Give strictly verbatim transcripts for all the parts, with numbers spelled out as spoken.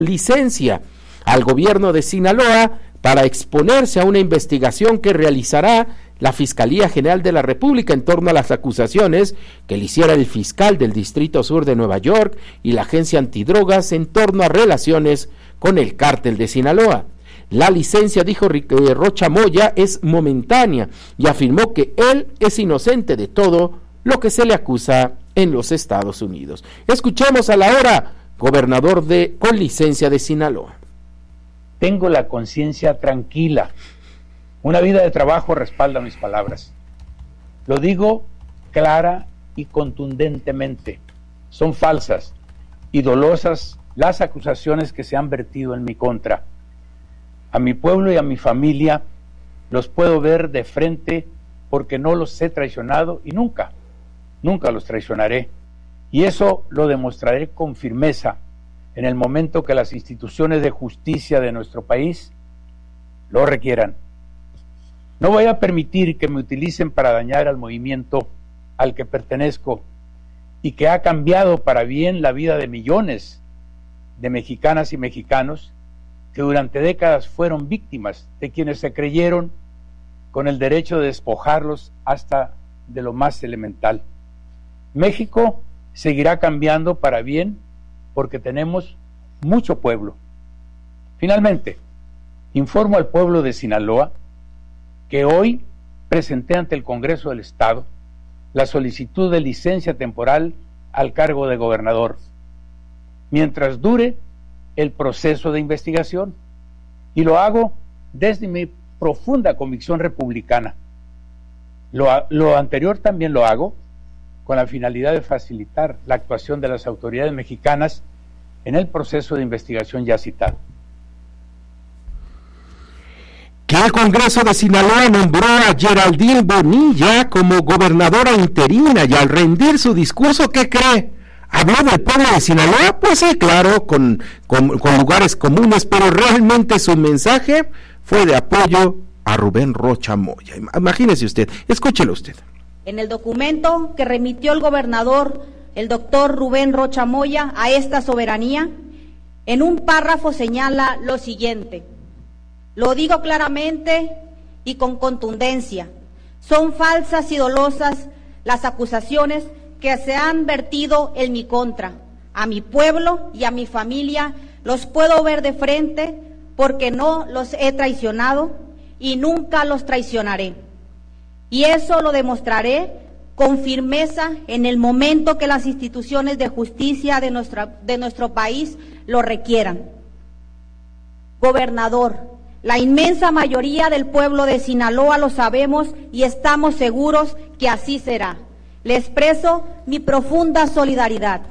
licencia al gobierno de Sinaloa para exponerse a una investigación que realizará la Fiscalía General de la República en torno a las acusaciones que le hiciera el fiscal del Distrito Sur de Nueva York y la Agencia Antidrogas en torno a relaciones con el cártel de Sinaloa. La licencia, dijo Rocha Moya, es momentánea y afirmó que él es inocente de todo lo que se le acusa en los Estados Unidos. Escuchemos a la hora, gobernador de con licencia de Sinaloa. Tengo la conciencia tranquila. Una vida de trabajo respalda mis palabras. Lo digo clara y contundentemente. Son falsas y dolosas las acusaciones que se han vertido en mi contra. A mi pueblo y a mi familia los puedo ver de frente porque no los he traicionado y nunca, nunca los traicionaré. Y eso lo demostraré con firmeza en el momento que las instituciones de justicia de nuestro país lo requieran. No voy a permitir que me utilicen para dañar al movimiento al que pertenezco y que ha cambiado para bien la vida de millones de mexicanas y mexicanos que durante décadas fueron víctimas de quienes se creyeron con el derecho de despojarlos hasta de lo más elemental. México seguirá cambiando para bien porque tenemos mucho pueblo. Finalmente, informo al pueblo de Sinaloa que hoy presenté ante el Congreso del Estado la solicitud de licencia temporal al cargo de gobernador, mientras dure el proceso de investigación, y lo hago desde mi profunda convicción republicana. Lo, lo anterior también lo hago con la finalidad de facilitar la actuación de las autoridades mexicanas en el proceso de investigación ya citado. Que el Congreso de Sinaloa nombró a Geraldine Bonilla como gobernadora interina y al rendir su discurso, ¿qué cree? ¿Habló del pueblo de Sinaloa? Pues sí, claro, con, con, con lugares comunes, pero realmente su mensaje fue de apoyo a Rubén Rocha Moya. Imagínese usted, escúchelo usted. En el documento que remitió el gobernador, el doctor Rubén Rocha Moya, a esta soberanía, en un párrafo señala lo siguiente: lo digo claramente y con contundencia, son falsas y dolosas las acusaciones que se han vertido en mi contra. A mi pueblo y a mi familia los puedo ver de frente porque no los he traicionado y nunca los traicionaré. Y eso lo demostraré con firmeza en el momento que las instituciones de justicia de, nuestra, de nuestro país lo requieran. Gobernador, la inmensa mayoría del pueblo de Sinaloa lo sabemos y estamos seguros que así será. Le expreso mi profunda solidaridad.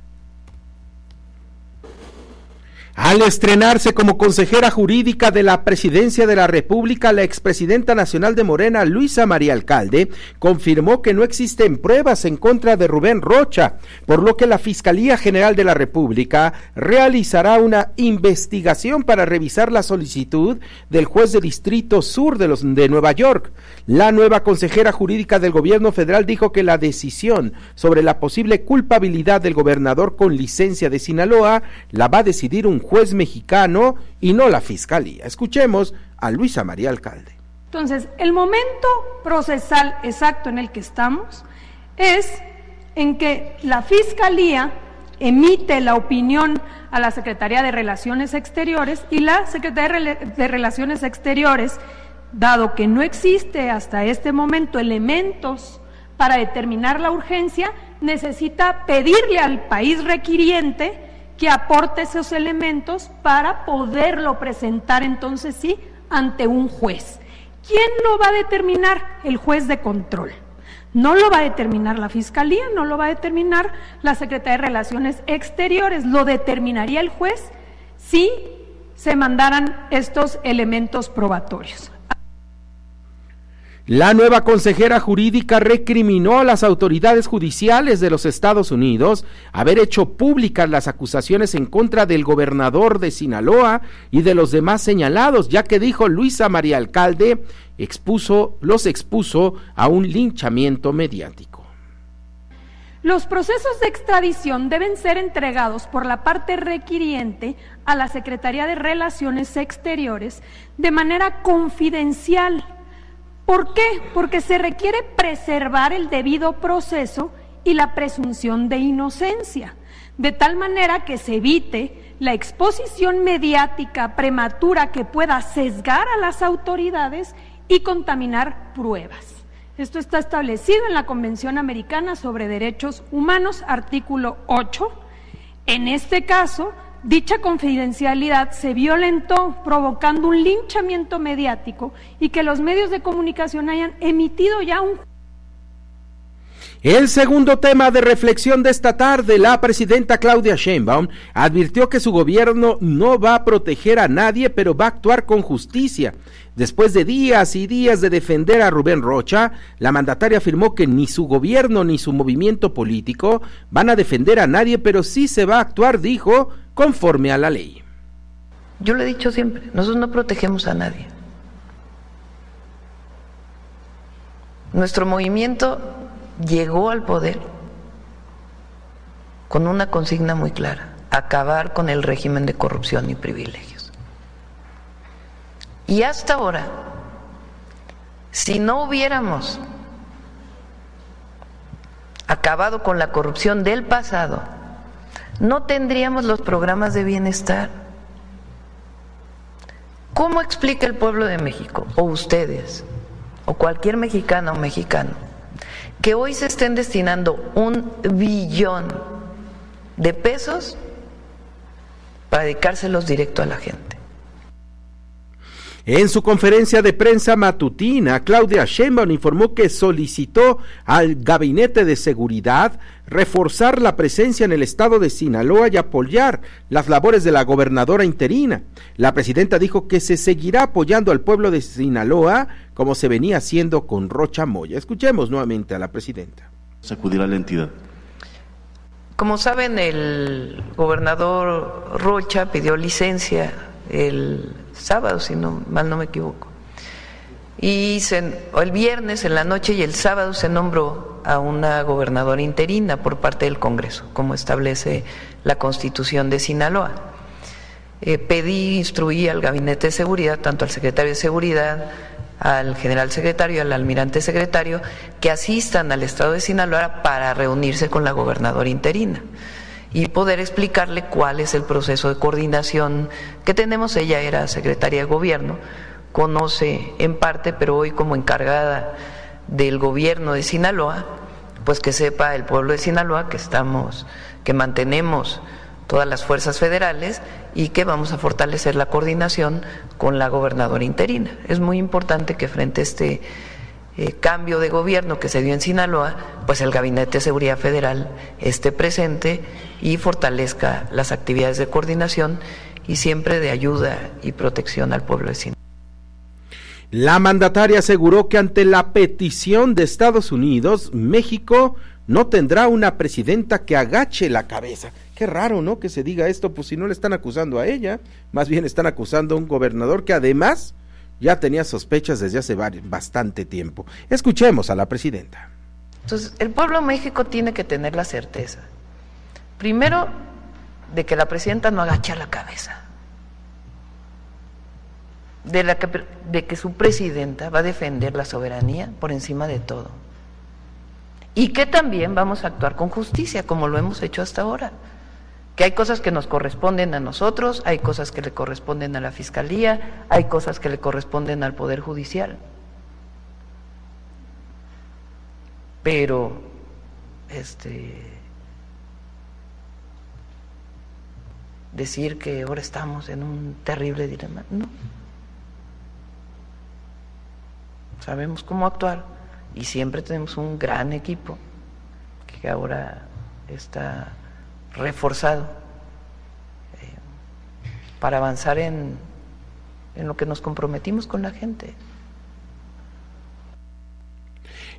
Al estrenarse como consejera jurídica de la Presidencia de la República, la expresidenta nacional de Morena, Luisa María Alcalde, confirmó que no existen pruebas en contra de Rubén Rocha, por lo que la Fiscalía General de la República realizará una investigación para revisar la solicitud del juez de Distrito Sur de, los, de Nueva York. La nueva consejera jurídica del gobierno federal dijo que la decisión sobre la posible culpabilidad del gobernador con licencia de Sinaloa la va a decidir un juez mexicano y no la Fiscalía. Escuchemos a Luisa María Alcalde. Entonces, el momento procesal exacto en el que estamos es en que la Fiscalía emite la opinión a la Secretaría de Relaciones Exteriores y la Secretaría de Relaciones Exteriores, dado que no existe hasta este momento elementos para determinar la urgencia, necesita pedirle al país requiriente que aporte esos elementos para poderlo presentar entonces sí ante un juez. ¿Quién lo va a determinar? El juez de control. No lo va a determinar la Fiscalía, no lo va a determinar la Secretaría de Relaciones Exteriores, lo determinaría el juez si se mandaran estos elementos probatorios. La nueva consejera jurídica recriminó a las autoridades judiciales de los Estados Unidos haber hecho públicas las acusaciones en contra del gobernador de Sinaloa y de los demás señalados, ya que, dijo Luisa María Alcalde, expuso, los expuso a un linchamiento mediático. Los procesos de extradición deben ser entregados por la parte requiriente a la Secretaría de Relaciones Exteriores de manera confidencial. ¿Por qué? Porque se requiere preservar el debido proceso y la presunción de inocencia, de tal manera que se evite la exposición mediática prematura que pueda sesgar a las autoridades y contaminar pruebas. Esto está establecido en la Convención Americana sobre Derechos Humanos, artículo ocho. En este caso, dicha confidencialidad se violentó, provocando un linchamiento mediático y que los medios de comunicación hayan emitido ya un... El segundo tema de reflexión de esta tarde, la presidenta Claudia Sheinbaum advirtió que su gobierno no va a proteger a nadie, pero va a actuar con justicia. Después de días y días de defender a Rubén Rocha, la mandataria afirmó que ni su gobierno ni su movimiento político van a defender a nadie, pero sí se va a actuar, dijo, conforme a la ley. Yo lo he dicho siempre, nosotros no protegemos a nadie. Nuestro movimiento llegó al poder con una consigna muy clara: acabar con el régimen de corrupción y privilegios. Y hasta ahora, si no hubiéramos acabado con la corrupción del pasado, no tendríamos los programas de bienestar. ¿Cómo explica el pueblo de México, o ustedes, o cualquier mexicana o mexicano, que hoy se estén destinando un billón de pesos para dedicárselos directo a la gente? En su conferencia de prensa matutina, Claudia Sheinbaum informó que solicitó al Gabinete de Seguridad reforzar la presencia en el estado de Sinaloa y apoyar las labores de la gobernadora interina. La presidenta dijo que se seguirá apoyando al pueblo de Sinaloa como se venía haciendo con Rocha Moya. Escuchemos nuevamente a la presidenta. Sacudir a la entidad. Como saben, el gobernador Rocha pidió licencia el sábado, si no mal no me equivoco, y se, el viernes en la noche y el sábado se nombró a una gobernadora interina por parte del Congreso, como establece la Constitución de Sinaloa. Eh, pedí, instruí al Gabinete de Seguridad, tanto al secretario de Seguridad, al general secretario y al almirante secretario, que asistan al estado de Sinaloa para reunirse con la gobernadora interina y poder explicarle cuál es el proceso de coordinación que tenemos. Ella era secretaria de Gobierno, conoce en parte, pero hoy como encargada del gobierno de Sinaloa, pues que sepa el pueblo de Sinaloa que estamos, que mantenemos todas las fuerzas federales y que vamos a fortalecer la coordinación con la gobernadora interina. Es muy importante que frente a este eh, cambio de gobierno que se dio en Sinaloa, pues el Gabinete de Seguridad Federal esté presente y fortalezca las actividades de coordinación y siempre de ayuda y protección al pueblo de Sinaloa. La mandataria aseguró que ante la petición de Estados Unidos, México no tendrá una presidenta que agache la cabeza. Qué raro, ¿no?, que se diga esto, pues si no le están acusando a ella, más bien están acusando a un gobernador que además ya tenía sospechas desde hace bastante tiempo. Escuchemos a la presidenta. Entonces, el pueblo de México tiene que tener la certeza, primero, de que la presidenta no agacha la cabeza, de, la que, de que su presidenta va a defender la soberanía por encima de todo, y que también vamos a actuar con justicia, como lo hemos hecho hasta ahora, que hay cosas que nos corresponden a nosotros, hay cosas que le corresponden a la Fiscalía, hay cosas que le corresponden al Poder Judicial, pero este decir que ahora estamos en un terrible dilema, no. Sabemos cómo actuar y siempre tenemos un gran equipo que ahora está reforzado eh, para avanzar en, en lo que nos comprometimos con la gente.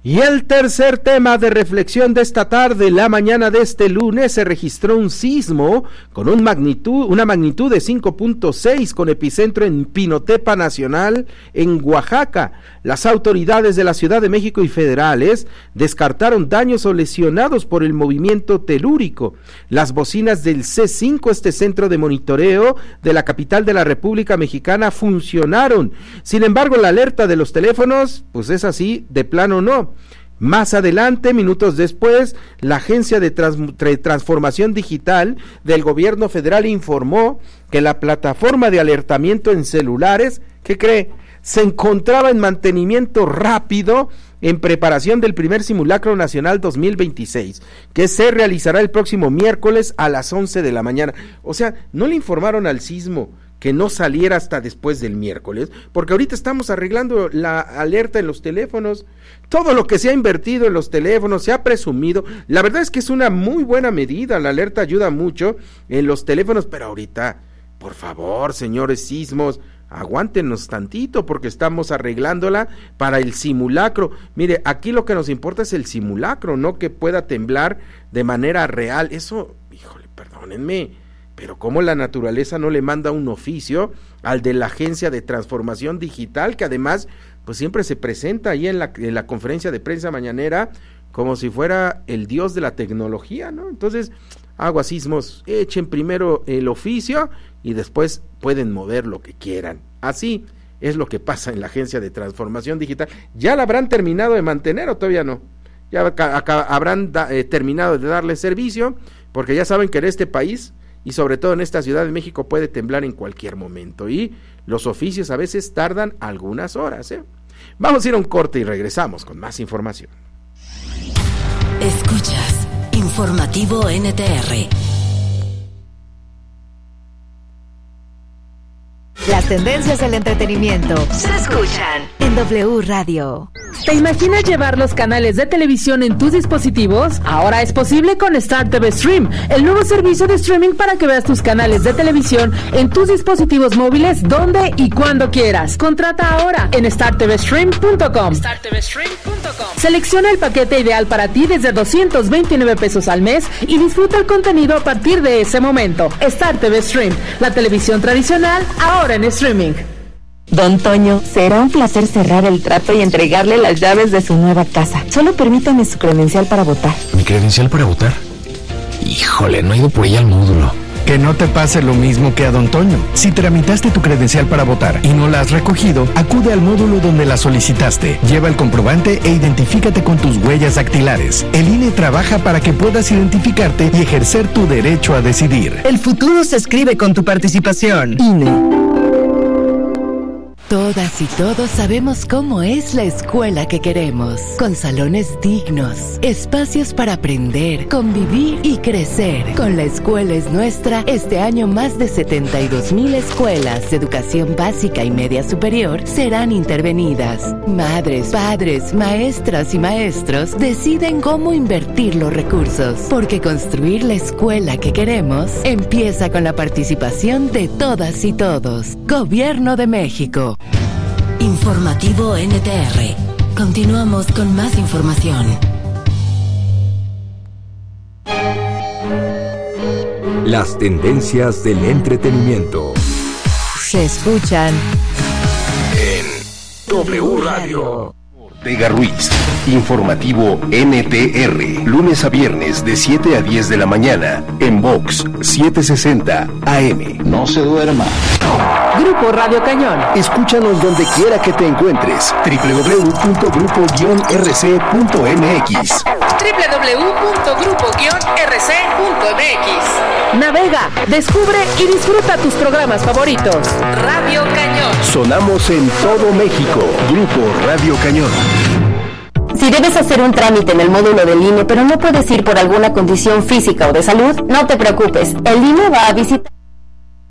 Y el tercer tema de reflexión de esta tarde, la mañana de este lunes, se registró un sismo con un magnitud, una magnitud de cinco punto seis con epicentro en Pinotepa Nacional, en Oaxaca. Las autoridades de la Ciudad de México y federales descartaron daños o lesionados por el movimiento telúrico. Las bocinas del C cinco, este centro de monitoreo de la capital de la República Mexicana, funcionaron. Sin embargo, la alerta de los teléfonos, pues es así, de plano no. Más adelante, minutos después, la Agencia de Trans- Transformación Digital del Gobierno Federal informó que la plataforma de alertamiento en celulares, ¿qué cree?, se encontraba en mantenimiento rápido en preparación del primer simulacro nacional dos mil veintiséis, que se realizará el próximo miércoles a las once de la mañana. O sea, no le informaron al sismo que no saliera hasta después del miércoles, porque ahorita estamos arreglando la alerta en los teléfonos. Todo lo que se ha invertido en los teléfonos, se ha presumido, la verdad es que es una muy buena medida, la alerta ayuda mucho en los teléfonos, pero ahorita, por favor, señores sismos, aguántenos tantito porque estamos arreglándola para el simulacro. Mire, aquí lo que nos importa es el simulacro, no que pueda temblar de manera real. Eso, híjole, perdónenme, pero ¿cómo la naturaleza no le manda un oficio al de la Agencia de Transformación Digital, que además pues siempre se presenta ahí en la, en la conferencia de prensa mañanera como si fuera el dios de la tecnología, ¿no? Entonces, aguas sismos, echen primero el oficio y después pueden mover lo que quieran. Así es lo que pasa en la Agencia de Transformación Digital. ¿Ya la habrán terminado de mantener o todavía no? Ya acá, acá habrán da, eh, terminado de darle servicio, porque ya saben que en este país y sobre todo en esta Ciudad de México puede temblar en cualquier momento y los oficios a veces tardan algunas horas, ¿eh? Vamos a ir a un corte y regresamos con más información. Escuchas Informativo N T R. Las tendencias del entretenimiento se escuchan en W Radio. ¿Te imaginas llevar los canales de televisión en tus dispositivos? Ahora es posible con Star T V Stream, el nuevo servicio de streaming para que veas tus canales de televisión en tus dispositivos móviles donde y cuando quieras. Contrata ahora en star t v stream punto com. star t v stream punto com. Selecciona el paquete ideal para ti desde doscientos veintinueve pesos al mes y disfruta el contenido a partir de ese momento. Star T V Stream, la televisión tradicional ahora en streaming. Don Toño, será un placer cerrar el trato y entregarle las llaves de su nueva casa. Solo permítame su credencial para votar. ¿Mi credencial para votar? Híjole, no he ido por ella al módulo. Que no te pase lo mismo que a Don Toño. Si tramitaste tu credencial para votar y no la has recogido, acude al módulo donde la solicitaste. Lleva el comprobante e identifícate con tus huellas dactilares. El I N E trabaja para que puedas identificarte y ejercer tu derecho a decidir. El futuro se escribe con tu participación. I N E. Todas y todos sabemos cómo es la escuela que queremos, con salones dignos, espacios para aprender, convivir y crecer. Con La Escuela es Nuestra, este año más de setenta y dos mil escuelas de educación básica y media superior serán intervenidas. Madres, padres, maestras y maestros deciden cómo invertir los recursos, porque construir la escuela que queremos empieza con la participación de todas y todos. Gobierno de México. Informativo N T R. Continuamos con más información. Las tendencias del entretenimiento se escuchan en W Radio. Ortega Ruiz, Informativo N T R, lunes a viernes de siete a diez de la mañana, en Vox setecientos sesenta A M. No se duerma. Grupo Radio Cañón. Escúchanos donde quiera que te encuentres. doble u doble u doble u punto grupo guion r c punto m x. doble u doble u doble u punto grupo guion r c punto m x. Navega, descubre y disfruta tus programas favoritos. Radio Cañón. Sonamos en todo México. Grupo Radio Cañón. Si debes hacer un trámite en el módulo del I N E, pero no puedes ir por alguna condición física o de salud, no te preocupes. El I N E va a visitar